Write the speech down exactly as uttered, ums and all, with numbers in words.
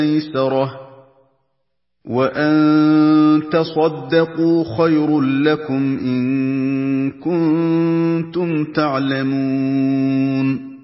مَيْسَرَةٌ وَأَن تَصَدَّقُوا خَيْرٌ لَّكُمْ إِن كُنتُمْ تَعْلَمُونَ